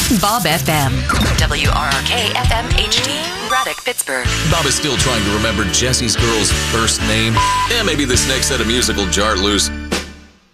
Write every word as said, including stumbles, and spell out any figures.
Bob F M. W R R K F M H D. Braddock, Pittsburgh. Bob is still trying to remember Jesse's girl's first name. Yeah, maybe this next set of musical Jar Loose